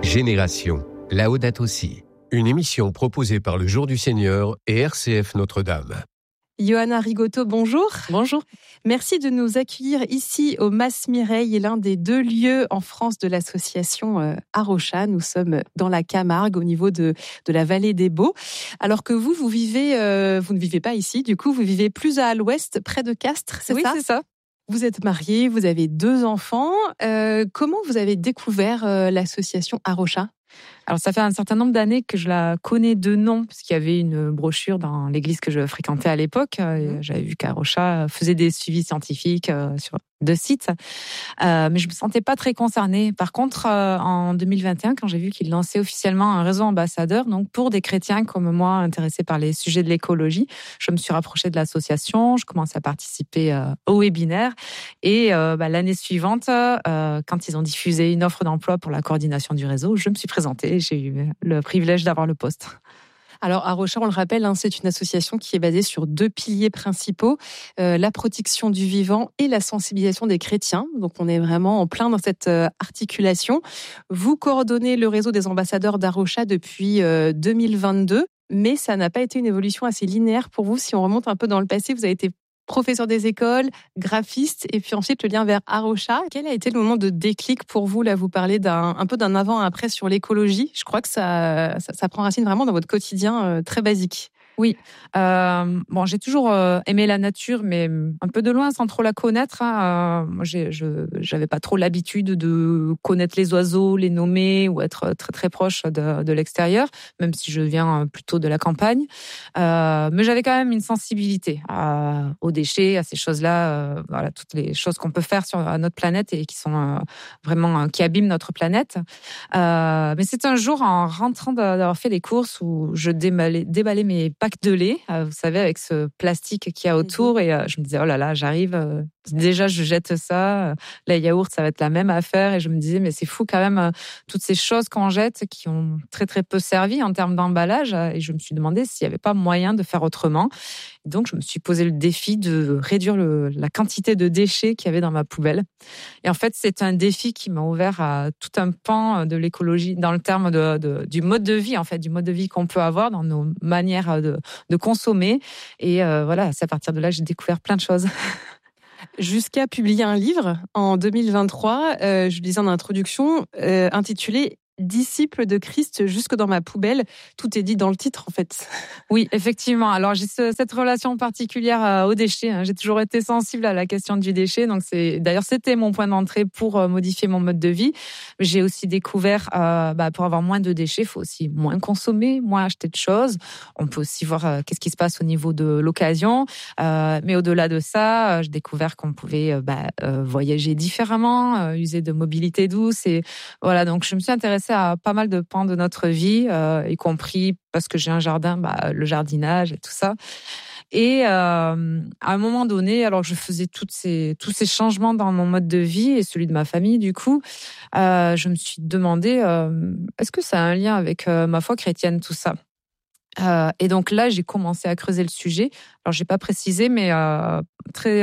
Génération, Laudato Si, une émission proposée par le Jour du Seigneur et RCF Notre-Dame. Johanna Rigoto, bonjour. Bonjour. Merci de nous accueillir ici au Mas Mireille, l'un des 2 lieux en France de l'association Arocha. Nous sommes dans la Camargue, au niveau de la vallée des Baux. Alors que vous ne vivez pas ici, du coup, vous vivez plus à l'ouest, près de Castres, c'est ça ? Oui, c'est ça. Vous êtes mariée, vous avez 2 enfants. Comment vous avez découvert l'association Arocha ? Alors, ça fait un certain nombre d'années que je la connais de nom, parce qu'il y avait une brochure dans l'église que je fréquentais à l'époque. J'avais vu qu'Arocha faisait des suivis scientifiques sur 2 sites. Mais je me sentais pas très concernée. Par contre, en 2021, quand j'ai vu qu'il lançait officiellement un réseau ambassadeur, donc pour des chrétiens comme moi, intéressés par les sujets de l'écologie, je me suis rapprochée de l'association. Je commençais à participer au webinaire. Et l'année suivante, quand ils ont diffusé une offre d'emploi pour la coordination du réseau, je me suis présentée. J'ai eu le privilège d'avoir le poste. Alors, Arocha, on le rappelle, c'est une association qui est basée sur 2 piliers principaux, la protection du vivant et la sensibilisation des chrétiens. Donc, on est vraiment en plein dans cette articulation. Vous coordonnez le réseau des ambassadeurs d'Arocha depuis 2022, mais ça n'a pas été une évolution assez linéaire pour vous. Si on remonte un peu dans le passé, vous avez été professeur des écoles, graphiste, et puis ensuite le lien vers Arocha. Quel a été le moment de déclic pour vous ? Là, vous parlez un peu d'un avant-après sur l'écologie. Je crois que ça prend racine vraiment dans votre quotidien très basique. Oui, j'ai toujours aimé la nature, mais un peu de loin, sans trop la connaître. Moi, j'avais pas trop l'habitude de connaître les oiseaux, les nommer ou être très très proche de l'extérieur, même si je viens plutôt de la campagne. Mais j'avais quand même une sensibilité aux déchets, à ces choses-là, toutes les choses qu'on peut faire sur notre planète et qui sont vraiment qui abîment notre planète. Mais c'est un jour, en rentrant d'avoir fait les courses, où je déballais mes pack de lait, vous savez, avec ce plastique qu'il y a autour, et je me disais, oh là là, j'arrive, déjà je jette ça, les yaourts, ça va être la même affaire, et je me disais, mais c'est fou quand même, toutes ces choses qu'on jette qui ont très très peu servi en termes d'emballage, et je me suis demandé s'il n'y avait pas moyen de faire autrement. Donc, je me suis posé le défi de réduire la quantité de déchets qu'il y avait dans ma poubelle. Et en fait, c'est un défi qui m'a ouvert à tout un pan de l'écologie, dans le terme du mode de vie, en fait, du mode de vie qu'on peut avoir dans nos manières de consommer. Et c'est à partir de là que j'ai découvert plein de choses. Jusqu'à publier un livre en 2023, je lisais en introduction, intitulé Disciple de Christ jusque dans ma poubelle. Tout est dit dans le titre, en fait. Oui, effectivement. Alors, j'ai cette relation particulière aux déchets. J'ai toujours été sensible à la question du déchet. Donc, c'était mon point d'entrée pour modifier mon mode de vie. J'ai aussi découvert, pour avoir moins de déchets, il faut aussi moins consommer, moins acheter de choses. On peut aussi voir qu'est-ce qui se passe au niveau de l'occasion. Mais au-delà de ça, j'ai découvert qu'on pouvait voyager différemment, user de mobilité douce. Et voilà, donc je me suis intéressée à pas mal de pans de notre vie, y compris parce que j'ai un jardin, le jardinage et tout ça. Et à un moment donné, alors que je faisais tous ces changements dans mon mode de vie et celui de ma famille, du coup, je me suis demandé, est-ce que ça a un lien avec ma foi chrétienne, tout ça ? Et donc là, j'ai commencé à creuser le sujet. Alors, j'ai pas précisé, mais très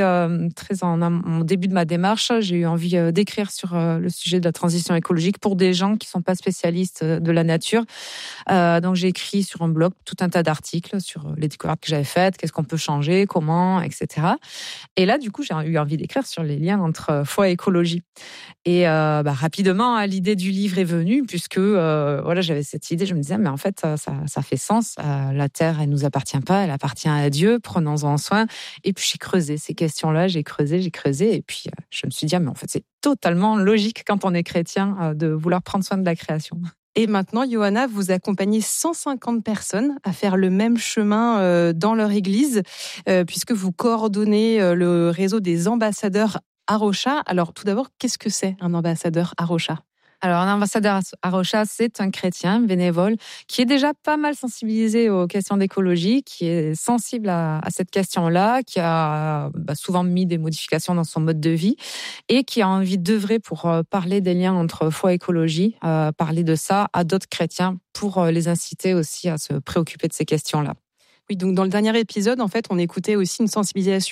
au début de ma démarche, j'ai eu envie d'écrire sur le sujet de la transition écologique pour des gens qui sont pas spécialistes de la nature. Donc, j'ai écrit sur un blog tout un tas d'articles sur les découvertes que j'avais faites, qu'est-ce qu'on peut changer, comment, etc. Et là, du coup, j'ai eu envie d'écrire sur les liens entre foi et écologie. Et rapidement, l'idée du livre est venue, puisque j'avais cette idée. Je me disais, mais en fait, ça fait sens. La terre, elle nous appartient pas, elle appartient à Dieu. Prenons-en soin. Et puis j'ai creusé ces questions-là, j'ai creusé, et puis je me suis dit, mais en fait, c'est totalement logique quand on est chrétien de vouloir prendre soin de la création. Et maintenant, Johanna, vous accompagnez 150 personnes à faire le même chemin dans leur église, puisque vous coordonnez le réseau des ambassadeurs Arocha. Alors, tout d'abord, qu'est-ce que c'est un ambassadeur Arocha ? Alors, un ambassadeur Arocha, c'est un chrétien bénévole qui est déjà pas mal sensibilisé aux questions d'écologie, qui est sensible à cette question-là, qui a souvent mis des modifications dans son mode de vie et qui a envie d'œuvrer pour parler des liens entre foi et écologie, parler de ça à d'autres chrétiens pour les inciter aussi à se préoccuper de ces questions-là. Oui, donc dans le dernier épisode, en fait, on écoutait aussi une sensibilisation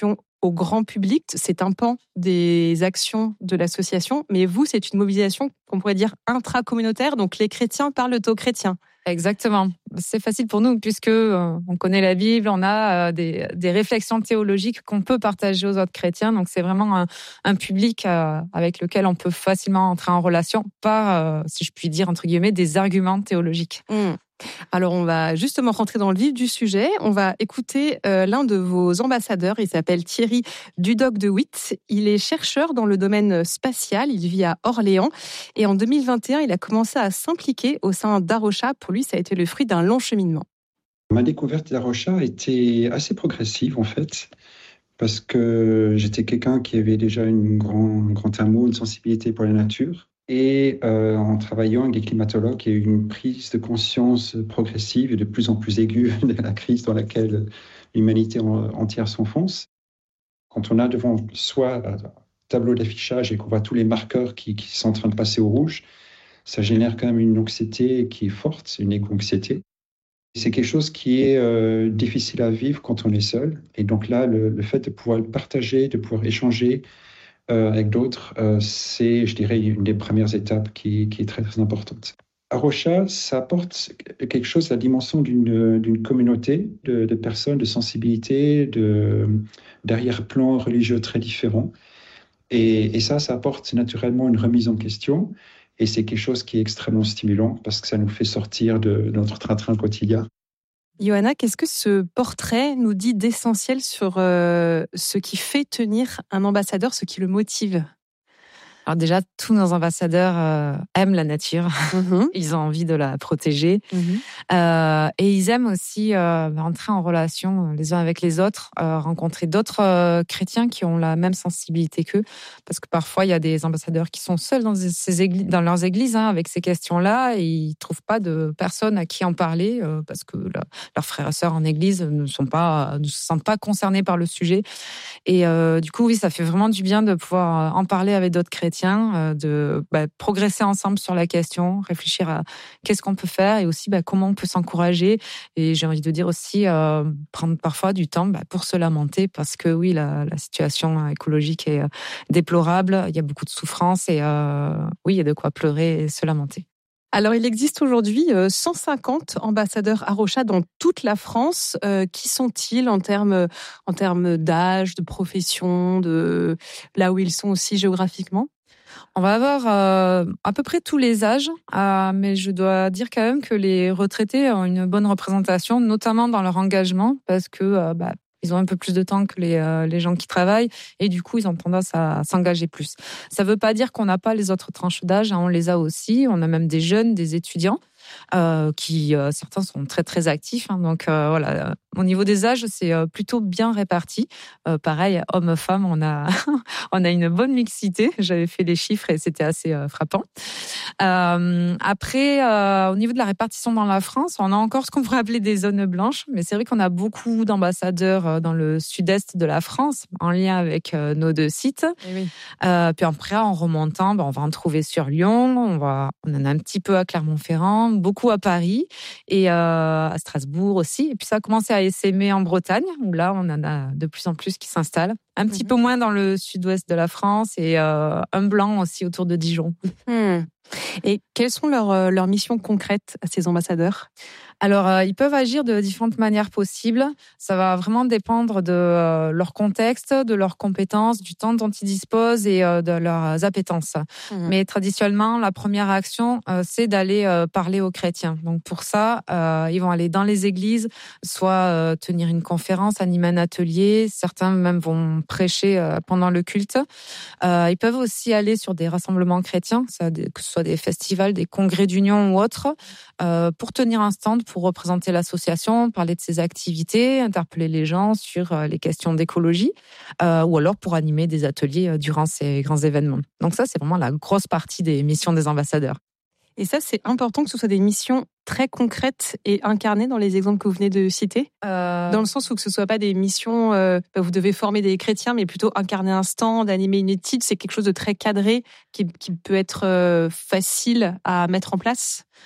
au grand public. C'est un pan des actions de l'association, mais vous, c'est une mobilisation qu'on pourrait dire intra-communautaire, donc les chrétiens parlent aux chrétiens. Exactement. C'est facile pour nous puisque on connaît la Bible, on a des réflexions théologiques qu'on peut partager aux autres chrétiens. Donc c'est vraiment un public avec lequel on peut facilement entrer en relation par, si je puis dire, entre guillemets, des arguments théologiques. Alors, on va justement rentrer dans le vif du sujet. On va écouter l'un de vos ambassadeurs. Il s'appelle Thierry Dudoc de Witt. Il est chercheur dans le domaine spatial. Il vit à Orléans. Et en 2021, il a commencé à s'impliquer au sein d'Arocha. Pour lui, ça a été le fruit d'un long cheminement. Ma découverte d'Arocha a été assez progressive, en fait, parce que j'étais quelqu'un qui avait déjà un grand amour, une sensibilité pour la nature. Et en travaillant avec des climatologues, il y a eu une prise de conscience progressive et de plus en plus aiguë de la crise dans laquelle l'humanité entière s'enfonce. Quand on a devant soi un tableau d'affichage et qu'on voit tous les marqueurs qui sont en train de passer au rouge, ça génère quand même une anxiété qui est forte, une éco-anxiété. C'est quelque chose qui est difficile à vivre quand on est seul. Et donc là, le fait de pouvoir le partager, de pouvoir échanger avec d'autres, c'est, je dirais, une des premières étapes qui est très, très importante. Arocha, ça apporte quelque chose, la dimension d'une communauté de personnes, de sensibilités, d'arrière-plans religieux très différents. Et ça apporte naturellement une remise en question. Et c'est quelque chose qui est extrêmement stimulant parce que ça nous fait sortir de notre train-train quotidien. Johanna, qu'est-ce que ce portrait nous dit d'essentiel sur ce qui fait tenir un ambassadeur, ce qui le motive ? Alors déjà, tous nos ambassadeurs aiment la nature. Ils ont envie de la protéger. Et ils aiment aussi entrer en relation les uns avec les autres, rencontrer d'autres chrétiens qui ont la même sensibilité qu'eux. Parce que parfois, il y a des ambassadeurs qui sont seuls dans leurs églises avec ces questions-là et ils ne trouvent pas de personnes à qui en parler parce que leurs frères et sœurs en église ne se sentent pas concernés par le sujet. Et du coup, oui, ça fait vraiment du bien de pouvoir en parler avec d'autres chrétiens, de progresser ensemble sur la question, réfléchir à qu'est-ce qu'on peut faire et aussi comment on peut s'encourager. Et j'ai envie de dire aussi prendre parfois du temps pour se lamenter parce que oui, la situation écologique est déplorable, il y a beaucoup de souffrance et oui, il y a de quoi pleurer et se lamenter. Alors, il existe aujourd'hui 150 ambassadeurs Arocha dans toute la France. Qui sont-ils en termes d'âge, de profession, de là où ils sont aussi géographiquement ? On va avoir à peu près tous les âges, mais je dois dire quand même que les retraités ont une bonne représentation, notamment dans leur engagement, parce que ils ont un peu plus de temps que les gens qui travaillent et du coup, ils ont tendance à s'engager plus. Ça ne veut pas dire qu'on n'a pas les autres tranches d'âge, on les a aussi. On a même des jeunes, des étudiants qui, certains sont très, très actifs. Donc voilà, au niveau des âges, c'est plutôt bien réparti. Pareil, hommes-femmes, on a, on a une bonne mixité. J'avais fait les chiffres et c'était assez frappant. Après, au niveau de la répartition dans la France, on a encore ce qu'on pourrait appeler des zones blanches, mais c'est vrai qu'on a beaucoup d'ambassadeurs dans le sud-est de la France, en lien avec nos deux sites. Oui. Puis après, en remontant, on va en trouver sur Lyon, on en a un petit peu à Clermont-Ferrand, beaucoup à Paris et à Strasbourg aussi. Et puis ça a commencé à essaimer en Bretagne, où là, on en a de plus en plus qui s'installent. Un petit peu moins dans le sud-ouest de la France et un blanc aussi autour de Dijon. Et quelles sont leurs missions concrètes à ces ambassadeurs ? Alors, ils peuvent agir de différentes manières possibles. Ça va vraiment dépendre de leur contexte, de leurs compétences, du temps dont ils disposent et de leurs appétences. Mais traditionnellement, la première action, c'est d'aller parler aux chrétiens. Donc pour ça, ils vont aller dans les églises, soit tenir une conférence, animer un atelier. Certains même vont prêcher pendant le culte. Ils peuvent aussi aller sur des rassemblements chrétiens, que ce soit des festivals, des congrès d'union ou autres, pour tenir un stand, pour représenter l'association, parler de ses activités, interpeller les gens sur les questions d'écologie, ou alors pour animer des ateliers durant ces grands événements. Donc ça, c'est vraiment la grosse partie des missions des ambassadeurs. Et ça, c'est important que ce soit des missions très concrètes et incarnées dans les exemples que vous venez de citer, dans le sens où que ce soit pas des missions, vous devez former des chrétiens, mais plutôt incarner un stand, animer une étude, c'est quelque chose de très cadré qui peut être facile à mettre en place.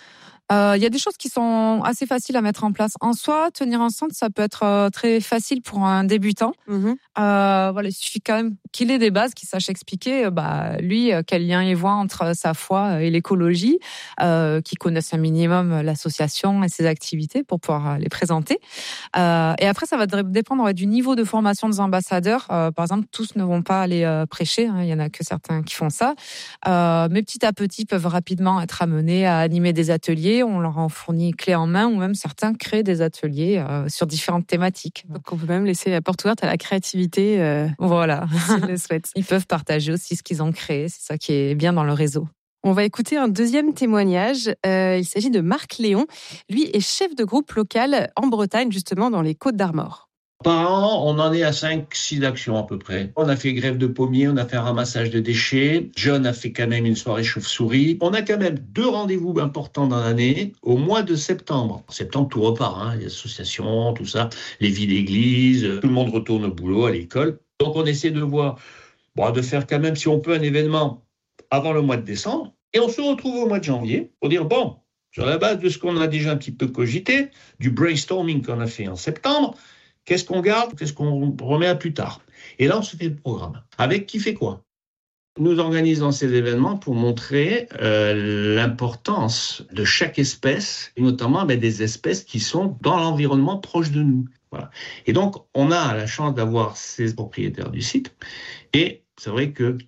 Il y a des choses qui sont assez faciles à mettre en place. En soi, tenir un centre, ça peut être très facile pour un débutant. Il suffit quand même qu'il ait des bases, qu'il sache expliquer, lui, quel lien il voit entre sa foi et l'écologie, qu'il connaisse un minimum l'association et ses activités pour pouvoir les présenter. Et après, ça va dépendre du niveau de formation des ambassadeurs. Par exemple, tous ne vont pas aller prêcher. Il y en a que certains qui font ça. Mais petit à petit, peuvent rapidement être amenés à animer des ateliers. On leur en fournit clé en main, ou même certains créent des ateliers sur différentes thématiques. Donc on peut même laisser la porte ouverte à la créativité. Voilà, s'ils le souhaitent. Ils peuvent partager aussi ce qu'ils ont créé. C'est ça qui est bien dans le réseau. On va écouter un deuxième témoignage. Il s'agit de Marc Léon. Lui est chef de groupe local en Bretagne, justement dans les Côtes-d'Armor. Par an, on en est à 5-6 actions à peu près. On a fait grève de pommiers, on a fait un ramassage de déchets. John a fait quand même une soirée chauve-souris. On a quand même 2 rendez-vous importants dans l'année au mois de septembre. En septembre, tout repart, les associations, tout ça, les villes-églises, tout le monde retourne au boulot, à l'école. Donc on essaie de voir, de faire quand même, si on peut, un événement avant le mois de décembre. Et on se retrouve au mois de janvier pour dire, sur la base de ce qu'on a déjà un petit peu cogité, du brainstorming qu'on a fait en septembre, qu'est-ce qu'on garde, qu'est-ce qu'on remet à plus tard. Et là, on se fait le programme. Avec qui fait quoi ? Nous organisons ces événements pour montrer l'importance de chaque espèce, et notamment des espèces qui sont dans l'environnement proche de nous. Voilà. Et donc, on a la chance d'avoir ces propriétaires du site. Et c'est vrai que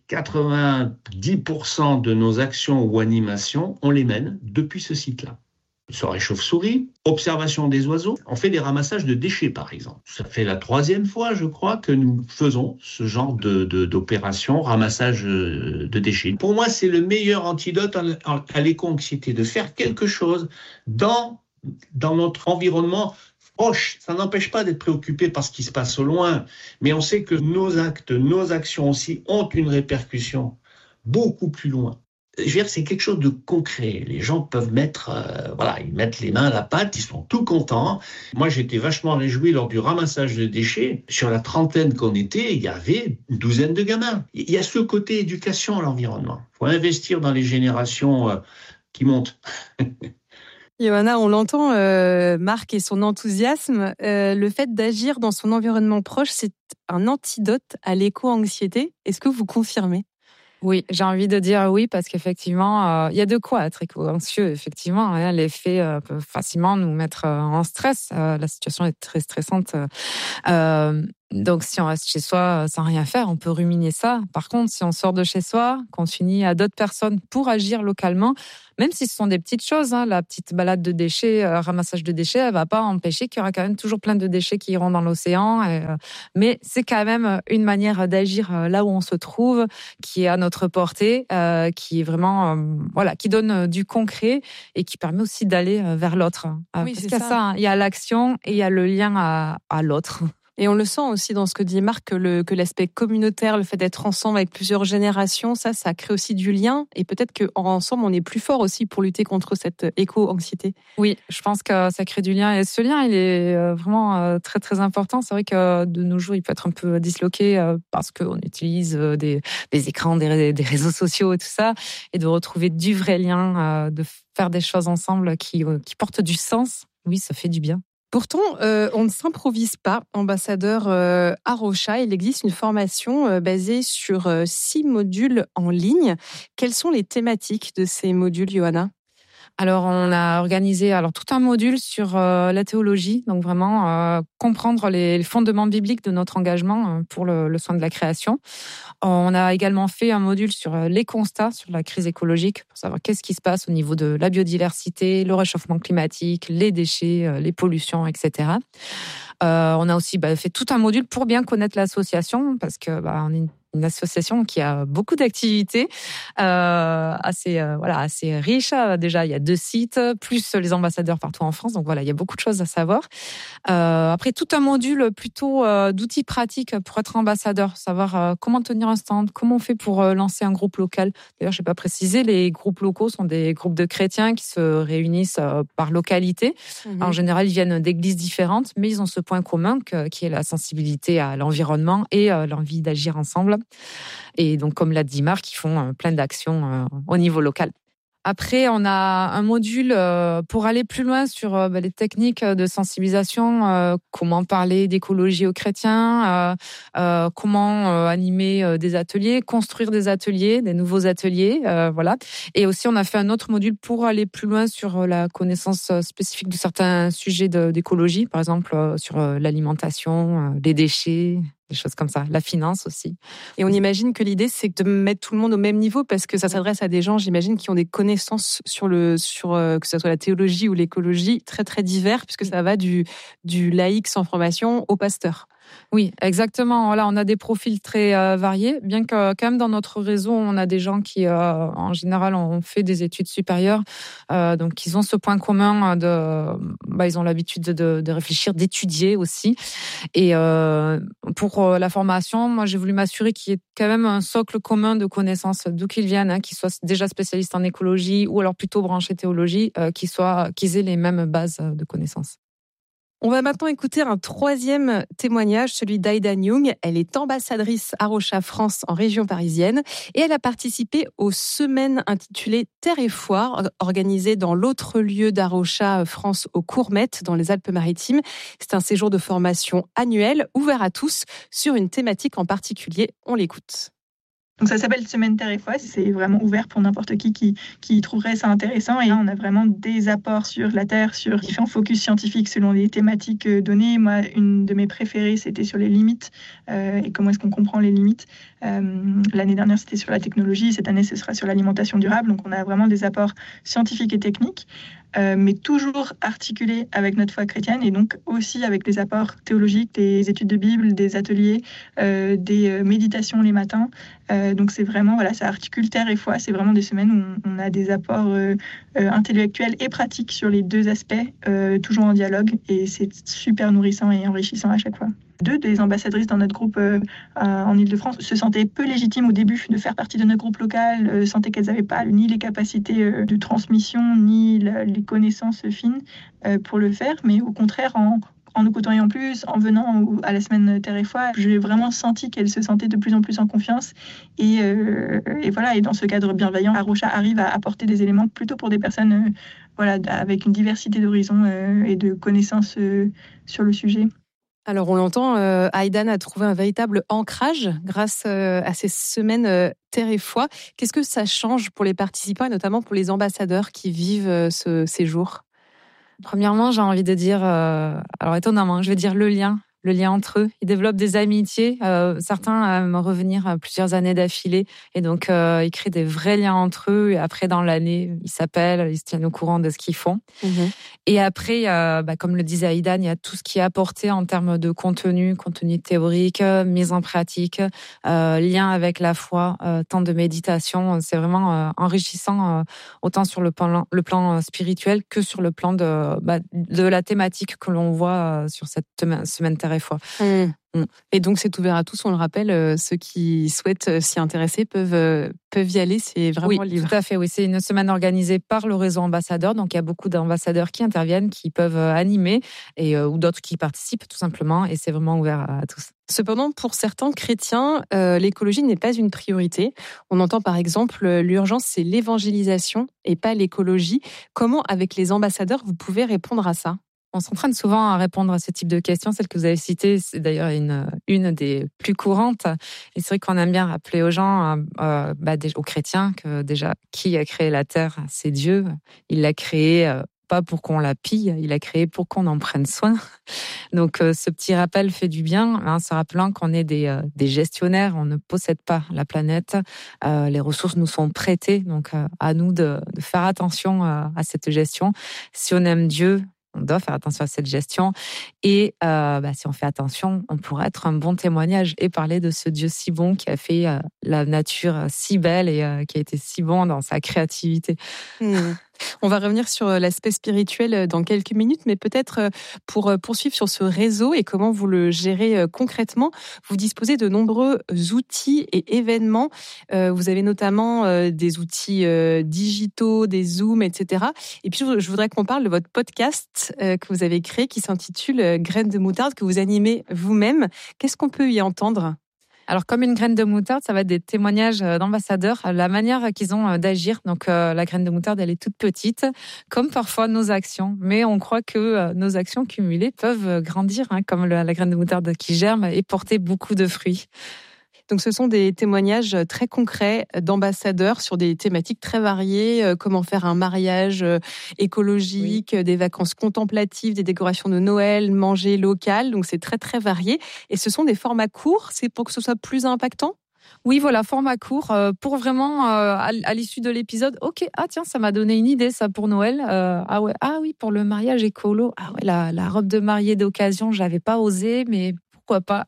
90% de nos actions ou animations, on les mène depuis ce site-là. Soirée chauve-souris, observation des oiseaux. On fait des ramassages de déchets, par exemple. Ça fait la 3e fois, je crois, que nous faisons ce genre d'opération, ramassage de déchets. Pour moi, c'est le meilleur antidote à l'éco-anxiété, de faire quelque chose dans notre environnement proche. Ça n'empêche pas d'être préoccupé par ce qui se passe au loin, mais on sait que nos actes, nos actions aussi ont une répercussion beaucoup plus loin. Je veux dire, c'est quelque chose de concret. Les gens peuvent mettre, ils mettent les mains à la pâte, ils sont tout contents. Moi, j'étais vachement réjoui lors du ramassage de déchets. Sur la 30aine qu'on était, il y avait une 12aine de gamins. Il y a ce côté éducation à l'environnement. Il faut investir dans les générations qui montent. Johanna, on l'entend, Marc et son enthousiasme. Le fait d'agir dans son environnement proche, c'est un antidote à l'éco-anxiété. Est-ce que vous confirmez ? Oui, j'ai envie de dire oui, parce qu'effectivement, il y a de quoi être éco-anxieux. Effectivement, les faits peuvent facilement nous mettre en stress. La situation est très stressante. Donc, si on reste chez soi sans rien faire, on peut ruminer ça. Par contre, si on sort de chez soi, qu'on s'unit à d'autres personnes pour agir localement, même si ce sont des petites choses, la petite balade de déchets, ramassage de déchets, elle va pas empêcher qu'il y aura quand même toujours plein de déchets qui iront dans l'océan. Mais c'est quand même une manière d'agir là où on se trouve, qui est à notre portée, qui est vraiment, qui donne du concret et qui permet aussi d'aller vers l'autre. Oui, parce c'est qu'il y a ça, il y a l'action et il y a le lien à l'autre. Et on le sent aussi dans ce que dit Marc, que l'aspect communautaire, le fait d'être ensemble avec plusieurs générations, ça crée aussi du lien. Et peut-être qu'ensemble, on est plus fort aussi pour lutter contre cette éco-anxiété. Oui, je pense que ça crée du lien. Et ce lien, il est vraiment très, très important. C'est vrai que de nos jours, il peut être un peu disloqué parce qu'on utilise des écrans, des réseaux sociaux et tout ça. Et de retrouver du vrai lien, de faire des choses ensemble qui portent du sens, oui, ça fait du bien. Pourtant, on ne s'improvise pas ambassadeur à Rocha. Il existe une formation basée sur 6 modules en ligne. Quelles sont les thématiques de ces modules, Johanna ? Alors, on a organisé tout un module sur la théologie, donc vraiment comprendre les fondements bibliques de notre engagement pour le soin de la création. On a également fait un module sur les constats sur la crise écologique, pour savoir qu'est-ce qui se passe au niveau de la biodiversité, le réchauffement climatique, les déchets, les pollutions, etc. On a aussi fait tout un module pour bien connaître l'association, parce que on est une association qui a beaucoup d'activités, assez riche. Déjà, il y a 2 sites, plus les ambassadeurs partout en France. Donc voilà, il y a beaucoup de choses à savoir. Après, tout un module plutôt d'outils pratiques pour être ambassadeur, savoir comment tenir un stand, comment on fait pour lancer un groupe local. D'ailleurs, je n'ai pas précisé, les groupes locaux sont des groupes de chrétiens qui se réunissent par localité. En général, ils viennent d'églises différentes, mais ils ont ce point commun qui est la sensibilité à l'environnement et l'envie d'agir ensemble. Et donc, comme l'a dit Marc, ils font plein d'actions au niveau local. Après, on a un module pour aller plus loin sur les techniques de sensibilisation, comment parler d'écologie aux chrétiens, comment animer des ateliers, construire des ateliers, des nouveaux ateliers, voilà. Et aussi, on a fait un autre module pour aller plus loin sur la connaissance spécifique de certains sujets d'écologie, par exemple sur l'alimentation, les déchets, des choses comme ça, la finance aussi. Et on imagine que l'idée, c'est de mettre tout le monde au même niveau parce que ça s'adresse à des gens, j'imagine, qui ont des connaissances sur que ce soit la théologie ou l'écologie, très, très divers, puisque ça va du laïc sans formation au pasteur. Oui, exactement. Voilà, on a des profils très variés, bien que quand même dans notre réseau, on a des gens qui, en général, ont fait des études supérieures, donc ils ont ce point commun ils ont l'habitude de réfléchir, d'étudier aussi. Et pour la formation, moi, j'ai voulu m'assurer qu'il y ait quand même un socle commun de connaissances, d'où qu'ils viennent, qu'ils soient déjà spécialistes en écologie ou alors plutôt branchés théologie, qu'ils aient les mêmes bases de connaissances. On va maintenant écouter un troisième témoignage, celui d'Aidan Young. Elle est ambassadrice Arocha France en région parisienne et elle a participé aux semaines intitulées Terre et foi, organisées dans l'autre lieu d'Arocha France au Courmette, dans les Alpes-Maritimes. C'est un séjour de formation annuel ouvert à tous sur une thématique en particulier. On l'écoute. Donc ça s'appelle Semaine Terre et foi, c'est vraiment ouvert pour n'importe qui trouverait ça intéressant. Et là, on a vraiment des apports sur la Terre, sur différents focus scientifiques selon les thématiques données. Moi, une de mes préférées, c'était sur les limites et comment est-ce qu'on comprend les limites. L'année dernière, c'était sur la technologie. Cette année, ce sera sur l'alimentation durable. Donc on a vraiment des apports scientifiques et techniques. Mais toujours articulés avec notre foi chrétienne et donc aussi avec des apports théologiques, des études de Bible, des ateliers, des méditations les matins. Donc c'est vraiment, voilà, ça articule terre et foi. C'est vraiment des semaines où on a des apports intellectuels et pratiques sur les deux aspects, toujours en dialogue, et c'est super nourrissant et enrichissant à chaque fois. Deux des ambassadrices dans notre groupe en Île-de-France se sentaient peu légitimes au début de faire partie de notre groupe local, sentaient qu'elles n'avaient pas ni les capacités de transmission, ni les connaissances fines pour le faire, mais au contraire, en nous côtoyant plus, en venant à la semaine Terre et foi, j'ai vraiment senti qu'elles se sentaient de plus en plus en confiance. Et voilà, et dans ce cadre bienveillant, Arocha arrive à apporter des éléments plutôt pour des personnes avec une diversité d'horizons et de connaissances sur le sujet. Alors on l'entend, Aidan a trouvé un véritable ancrage grâce à ces semaines Terre et foi. Qu'est-ce que ça change pour les participants et notamment pour les ambassadeurs qui vivent ce séjour ? Premièrement, j'ai envie de dire, alors étonnamment, je vais dire le lien entre eux. Ils développent des amitiés. Certains aiment revenir plusieurs années d'affilée. Et donc, ils créent des vrais liens entre eux. Et après, dans l'année, ils s'appellent, ils se tiennent au courant de ce qu'ils font. Mmh. Et après, comme le disait Aidan, il y a tout ce qui est apporté en termes de contenu théorique, mise en pratique, lien avec la foi, temps de méditation. C'est vraiment enrichissant, autant sur le plan spirituel que sur le plan de la thématique que l'on voit sur cette semaine Terre et foi. Et donc c'est ouvert à tous, on le rappelle, ceux qui souhaitent s'y intéresser peuvent y aller, c'est vraiment libre. Oui, tout à fait, oui. C'est une semaine organisée par le réseau ambassadeur, donc il y a beaucoup d'ambassadeurs qui interviennent, qui peuvent animer, ou d'autres qui participent tout simplement, et c'est vraiment ouvert à tous. Cependant, pour certains chrétiens, l'écologie n'est pas une priorité. On entend par exemple l'urgence, c'est l'évangélisation et pas l'écologie. Comment, avec les ambassadeurs, vous pouvez répondre à ça ? On s'entraîne souvent à répondre à ce type de questions. Celle que vous avez citée, c'est d'ailleurs une des plus courantes. Et c'est vrai qu'on aime bien rappeler aux gens, aux chrétiens, que déjà, qui a créé la terre ? C'est Dieu. Il l'a créée pas pour qu'on la pille, il l'a créée pour qu'on en prenne soin. Donc ce petit rappel fait du bien, se rappelant qu'on est des gestionnaires, on ne possède pas la planète, les ressources nous sont prêtées, donc à nous de faire attention à cette gestion. Si on aime Dieu, on doit faire attention à cette gestion. Et si on fait attention, on pourra être un bon témoignage et parler de ce Dieu si bon qui a fait la nature si belle et qui a été si bon dans sa créativité. On va revenir sur l'aspect spirituel dans quelques minutes, mais peut-être pour poursuivre sur ce réseau et comment vous le gérez concrètement, vous disposez de nombreux outils et événements. Vous avez notamment des outils digitaux, des Zooms, etc. Et puis, je voudrais qu'on parle de votre podcast que vous avez créé qui s'intitule Graines de moutarde, que vous animez vous-même. Qu'est-ce qu'on peut y entendre ? Alors, comme une graine de moutarde, ça va être des témoignages d'ambassadeurs, la manière qu'ils ont d'agir. Donc, la graine de moutarde, elle est toute petite, comme parfois nos actions. Mais on croit que nos actions cumulées peuvent grandir, comme la graine de moutarde qui germe et porter beaucoup de fruits. Donc, ce sont des témoignages très concrets d'ambassadeurs sur des thématiques très variées, comment faire un mariage écologique, des vacances contemplatives, des décorations de Noël, manger local. Donc, c'est très, très varié. Et ce sont des formats courts, c'est pour que ce soit plus impactant ? Oui, voilà, format court, pour vraiment, à l'issue de l'épisode, ok, tiens, ça m'a donné une idée, ça, pour Noël. Oui, pour le mariage écolo. Ah ouais, la robe de mariée d'occasion, j'avais pas osé, mais pourquoi pas.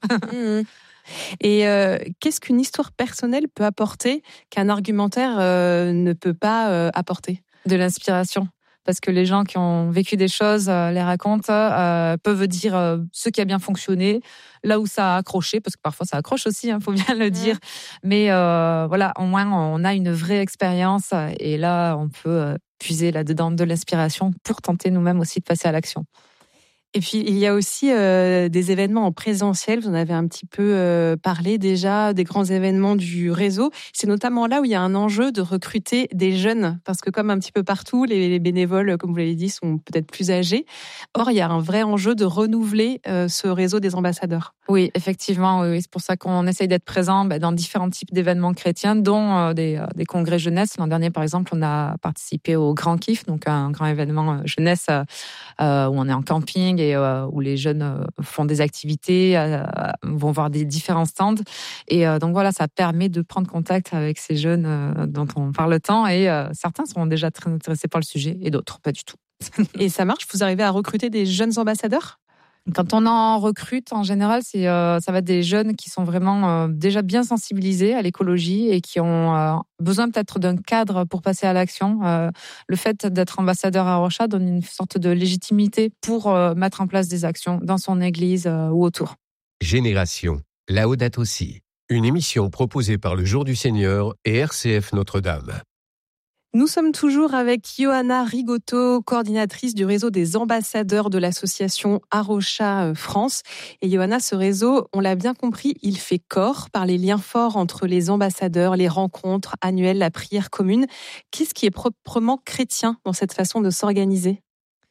Et qu'est-ce qu'une histoire personnelle peut apporter qu'un argumentaire ne peut pas apporter ? De l'inspiration. Parce que les gens qui ont vécu des choses les racontent, peuvent dire ce qui a bien fonctionné, là où ça a accroché, parce que parfois ça accroche aussi, faut bien le dire. Mais voilà, au moins on a une vraie expérience et là on peut puiser là-dedans de l'inspiration pour tenter nous-mêmes aussi de passer à l'action. Et puis, il y a aussi des événements en présentiel. Vous en avez un petit peu parlé déjà, des grands événements du réseau. C'est notamment là où il y a un enjeu de recruter des jeunes. Parce que comme un petit peu partout, les bénévoles, comme vous l'avez dit, sont peut-être plus âgés. Or, il y a un vrai enjeu de renouveler ce réseau des ambassadeurs. Oui, effectivement. Oui. C'est pour ça qu'on essaye d'être présent dans différents types d'événements chrétiens, dont des congrès jeunesse. L'an dernier, par exemple, on a participé au Grand Kiff, donc un grand événement jeunesse où on est en camping et où les jeunes font des activités, vont voir des différents stands. Et donc voilà, ça permet de prendre contact avec ces jeunes dont on parle tant. Et certains sont déjà très intéressés par le sujet et d'autres pas du tout. Et ça marche ? Vous arrivez à recruter des jeunes ambassadeurs ? Quand on en recrute, en général, ça va être des jeunes qui sont vraiment déjà bien sensibilisés à l'écologie et qui ont besoin peut-être d'un cadre pour passer à l'action. Le fait d'être ambassadeur à Arocha donne une sorte de légitimité pour mettre en place des actions dans son église ou autour. Génération, Laudato Si, une émission proposée par le Jour du Seigneur et RCF Notre-Dame. Nous sommes toujours avec Johanna Rigotto, coordinatrice du réseau des ambassadeurs de l'association Arocha France. Et Johanna, ce réseau, on l'a bien compris, il fait corps par les liens forts entre les ambassadeurs, les rencontres annuelles, la prière commune. Qu'est-ce qui est proprement chrétien dans cette façon de s'organiser ?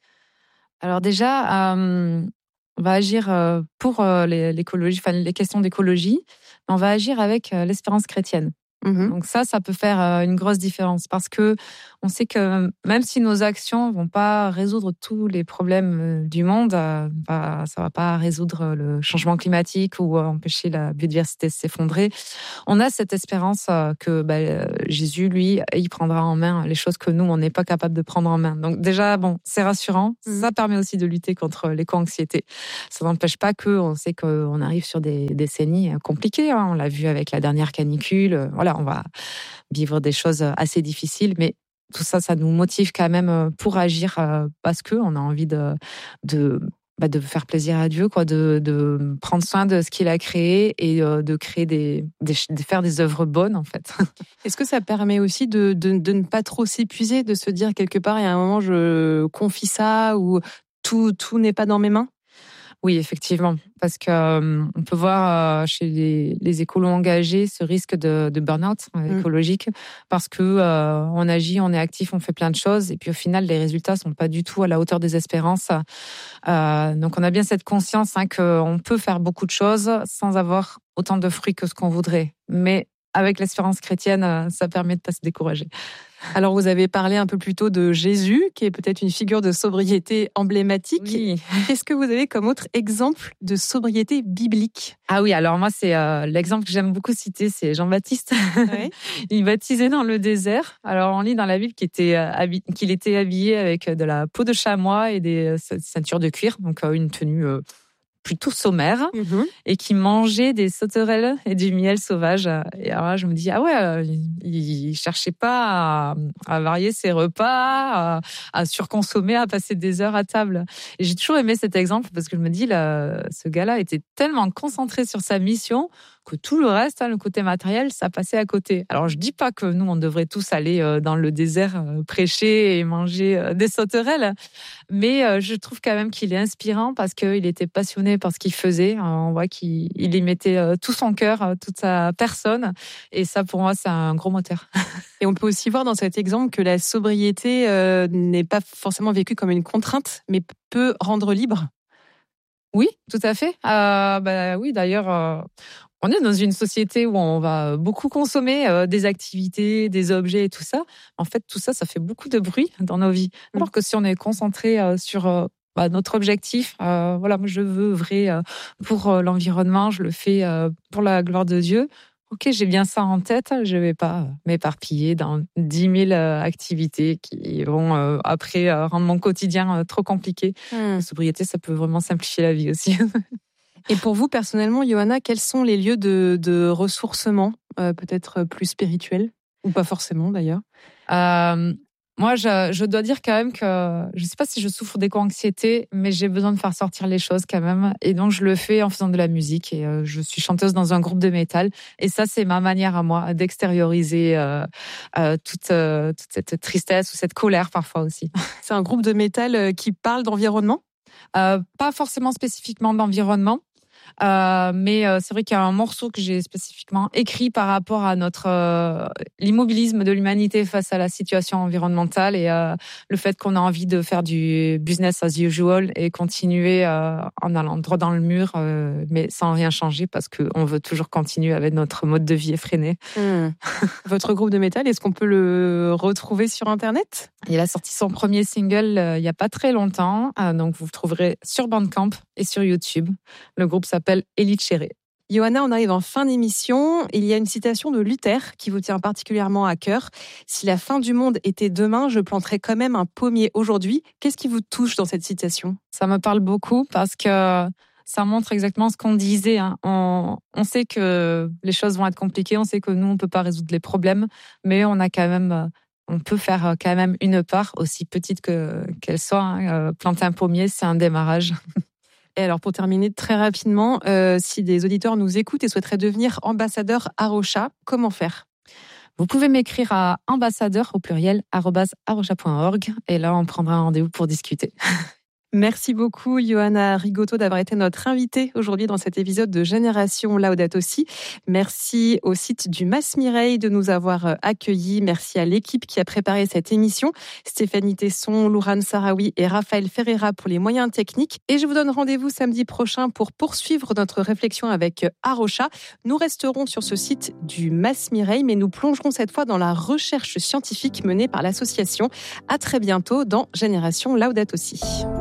Alors déjà, on va agir pour l'écologie, les questions d'écologie. On va agir avec l'espérance chrétienne. Donc ça peut faire une grosse différence parce que on sait que même si nos actions vont pas résoudre tous les problèmes du monde, ça va pas résoudre le changement climatique ou empêcher la biodiversité de s'effondrer. On a cette espérance que Jésus, lui, il prendra en main les choses que nous, on n'est pas capable de prendre en main. Donc déjà, c'est rassurant. Ça permet aussi de lutter contre l'éco-anxiété. Ça n'empêche pas on sait qu'on arrive sur des décennies compliquées. On l'a vu avec la dernière canicule. Voilà, on va vivre des choses assez difficiles, mais tout ça, ça nous motive quand même pour agir parce qu'on a envie de faire plaisir à Dieu, de prendre soin de ce qu'il a créé et de créer de faire des œuvres bonnes, en fait. Est-ce que ça permet aussi de ne pas trop s'épuiser, de se dire quelque part, il y a un moment, je confie ça ou tout n'est pas dans mes mains ? Oui, effectivement, parce que on peut voir chez les écolos engagés ce risque de burn-out écologique parce que on agit, on est actif, on fait plein de choses et puis au final les résultats sont pas du tout à la hauteur des espérances. Donc on a bien cette conscience qu'on peut faire beaucoup de choses sans avoir autant de fruits que ce qu'on voudrait, mais avec l'espérance chrétienne, ça permet de pas se décourager. Alors, vous avez parlé un peu plus tôt de Jésus, qui est peut-être une figure de sobriété emblématique. Oui. Qu'est-ce que vous avez comme autre exemple de sobriété biblique ? Ah oui, alors moi, c'est l'exemple que j'aime beaucoup citer, c'est Jean-Baptiste. Ouais. Il baptisait dans le désert. Alors, on lit dans la Bible qu'il était habillé avec de la peau de chamois et des ceintures de cuir, donc une tenue plutôt sommaire, et qui mangeait des sauterelles et du miel sauvage. Et alors là, je me dis, il cherchait pas à varier ses repas, à surconsommer, à passer des heures à table. Et j'ai toujours aimé cet exemple parce que je me dis, ce gars-là était tellement concentré sur sa mission que tout le reste, le côté matériel, ça passait à côté. Alors, je dis pas que nous, on devrait tous aller dans le désert prêcher et manger des sauterelles, mais je trouve quand même qu'il est inspirant parce qu'il était passionné par ce qu'il faisait. On voit qu'il y mettait tout son cœur, toute sa personne, et ça, pour moi, c'est un gros moteur. Et on peut aussi voir dans cet exemple que la sobriété n'est pas forcément vécue comme une contrainte, mais peut rendre libre. Oui, tout à fait. Oui, d'ailleurs, on est dans une société où on va beaucoup consommer des activités, des objets et tout ça. En fait, tout ça, ça fait beaucoup de bruit dans nos vies. Alors que si on est concentré sur notre objectif, moi, je veux œuvrer pour l'environnement, je le fais pour la gloire de Dieu. Ok, j'ai bien ça en tête, je ne vais pas m'éparpiller dans 10 000 activités qui vont après rendre mon quotidien trop compliqué. La sobriété, ça peut vraiment simplifier la vie aussi. Et pour vous, personnellement, Johanna, quels sont les lieux de ressourcement, peut-être plus spirituels, ou pas forcément d'ailleurs? Moi, je dois dire quand même que je ne sais pas si je souffre d'éco-anxiété, mais j'ai besoin de faire sortir les choses quand même. Et donc, je le fais en faisant de la musique. Et je suis chanteuse dans un groupe de métal. Et ça, c'est ma manière à moi d'extérioriser toute cette tristesse ou cette colère parfois aussi. C'est un groupe de métal qui parle d'environnement ? Pas forcément spécifiquement d'environnement. Mais c'est vrai qu'il y a un morceau que j'ai spécifiquement écrit par rapport à l'immobilisme de l'humanité face à la situation environnementale et le fait qu'on a envie de faire du business as usual et continuer en allant droit dans le mur, mais sans rien changer parce qu'on veut toujours continuer avec notre mode de vie effréné. Votre groupe de métal, est-ce qu'on peut le retrouver sur Internet ? Il a sorti son premier single il n'y a pas très longtemps, donc vous le trouverez sur Bandcamp et sur YouTube. Le groupe s'appelle Élite Chéré. Johanna, on arrive en fin d'émission. Il y a une citation de Luther qui vous tient particulièrement à cœur. Si la fin du monde était demain, je planterais quand même un pommier aujourd'hui. Qu'est-ce qui vous touche dans cette citation ? Ça me parle beaucoup parce que ça montre exactement ce qu'on disait. On sait que les choses vont être compliquées, on sait que nous, on ne peut pas résoudre les problèmes, mais on peut faire quand même une part, aussi petite qu'elle soit. Planter un pommier, c'est un démarrage. Et alors, pour terminer très rapidement, si des auditeurs nous écoutent et souhaiteraient devenir ambassadeurs Arocha, comment faire ? Vous pouvez m'écrire à ambassadeur au pluriel @arocha.org et là, on prendra un rendez-vous pour discuter. Merci beaucoup, Johanna Rigoto, d'avoir été notre invitée aujourd'hui dans cet épisode de Génération Laudato Si. Merci au site du Mas Mireille de nous avoir accueillis. Merci à l'équipe qui a préparé cette émission. Stéphanie Tesson, Lourane Sarawi et Raphaël Ferreira pour les moyens techniques. Et je vous donne rendez-vous samedi prochain pour poursuivre notre réflexion avec Arocha. Nous resterons sur ce site du Mas Mireille, mais nous plongerons cette fois dans la recherche scientifique menée par l'association. À très bientôt dans Génération Laudato Si.